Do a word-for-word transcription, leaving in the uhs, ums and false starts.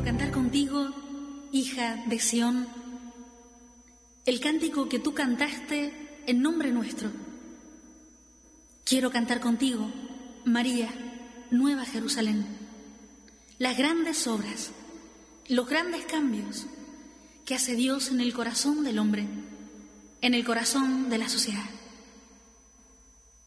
cantar contigo, hija de Sión, el cántico que tú cantaste en nombre nuestro. Quiero cantar contigo, María, Nueva Jerusalén, las grandes obras, los grandes cambios que hace Dios en el corazón del hombre, en el corazón de la sociedad.